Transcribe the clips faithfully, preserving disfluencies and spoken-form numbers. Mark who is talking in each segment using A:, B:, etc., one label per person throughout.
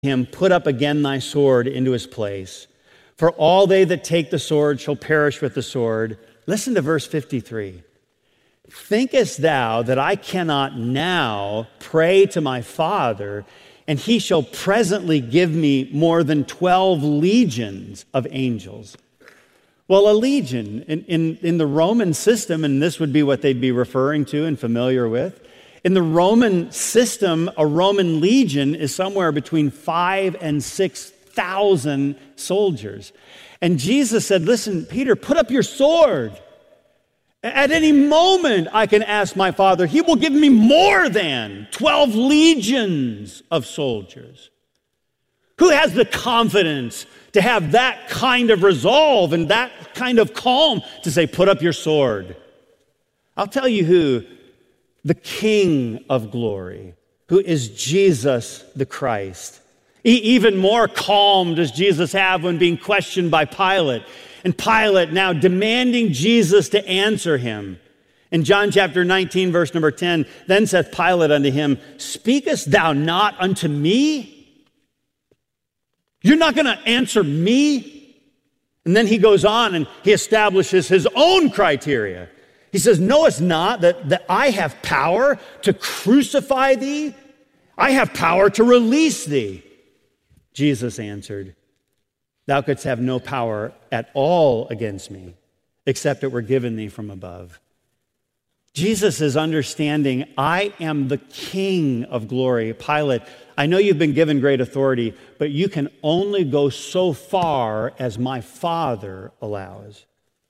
A: him, put up again thy sword into his place. For all they that take the sword shall perish with the sword. Listen to verse fifty-three. Thinkest thou that I cannot now pray to my Father, and he shall presently give me more than twelve legions of angels? Well, a legion in, in, in the Roman system, and this would be what they'd be referring to and familiar with, in the Roman system, a Roman legion is somewhere between five and six thousand soldiers. And Jesus said, listen, Peter, put up your sword. At any moment, I can ask my Father. He will give me more than twelve legions of soldiers. Who has the confidence to have that kind of resolve and that kind of calm to say, put up your sword? I'll tell you who, the King of glory, who is Jesus the Christ. E- even more calm does Jesus have when being questioned by Pilate. And Pilate now demanding Jesus to answer him. In John chapter nineteen, verse number ten, then saith Pilate unto him, speakest thou not unto me? You're not going to answer me? And then he goes on and he establishes his own criteria. He says, knowest not that, that I have power to crucify thee? I have power to release thee. Jesus answered, thou couldst have no power at all against me, except it were given thee from above. Jesus is understanding, I am the King of glory. Pilate, I know you've been given great authority, but you can only go so far as my Father allows.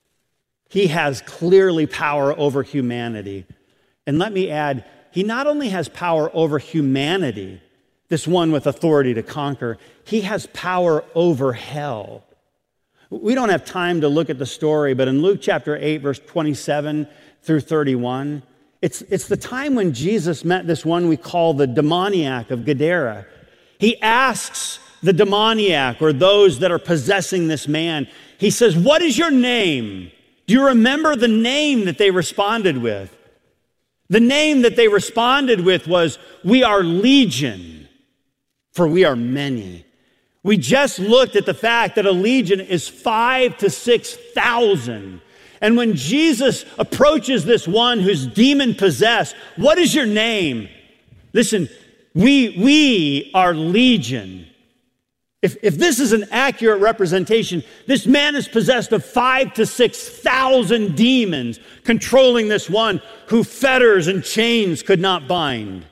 A: He has clearly power over humanity. And let me add, he not only has power over humanity, this one with authority to conquer, he has power over hell. We don't have time to look at the story, but in Luke chapter eight, verse twenty-seven through thirty-one, it's, it's the time when Jesus met this one we call the demoniac of Gadara. He asks the demoniac, or those that are possessing this man, he says, what is your name? Do you remember the name that they responded with? The name that they responded with was, we are legion, for we are many. We just looked at the fact that a legion is five to six thousand. And when Jesus approaches this one who's demon possessed, what is your name? Listen, we, we are legion. If, if this is an accurate representation, this man is possessed of five to six thousand demons controlling this one who fetters and chains could not bind.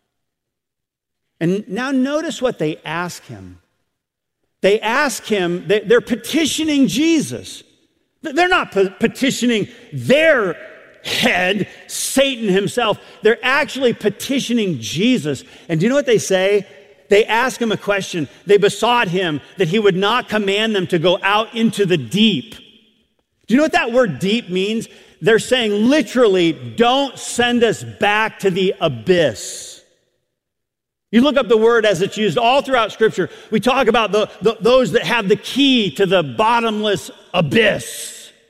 A: And now notice what they ask him. They ask him, they're petitioning Jesus. They're not petitioning their head, Satan himself. They're actually petitioning Jesus. And do you know what they say? They ask him a question. They besought him that he would not command them to go out into the deep. Do you know what that word deep means? They're saying literally, don't send us back to the abyss. You look up the word as it's used all throughout Scripture. We talk about the, the, those that have the key to the bottomless abyss.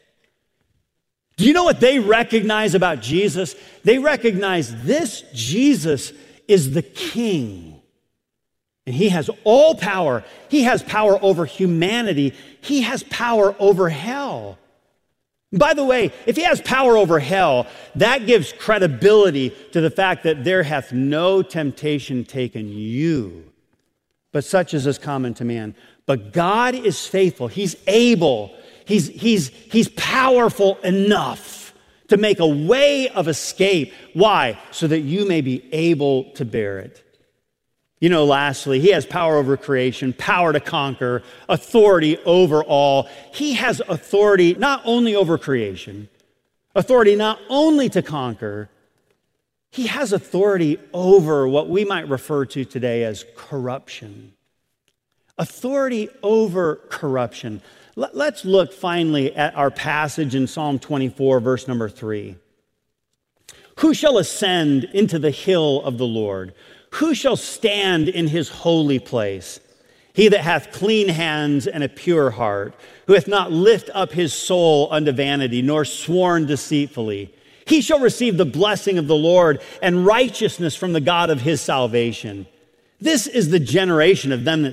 A: Do you know what they recognize about Jesus? They recognize this Jesus is the King. And he has all power. He has power over humanity. He has power over hell. By the way, if he has power over hell, that gives credibility to the fact that there hath no temptation taken you, but such as is common to man. But God is faithful. He's able. He's, he's, he's powerful enough to make a way of escape. Why? So that you may be able to bear it. You know, lastly, he has power over creation, power to conquer, authority over all. He has authority not only over creation, authority not only to conquer, he has authority over what we might refer to today as corruption. Authority over corruption. Let's look finally at our passage in Psalm twenty-four, verse number three. Who shall ascend into the hill of the Lord? Who shall stand in his holy place? He that hath clean hands and a pure heart, who hath not lifted up his soul unto vanity, nor sworn deceitfully. He shall receive the blessing of the Lord and righteousness from the God of his salvation. This is the generation of them that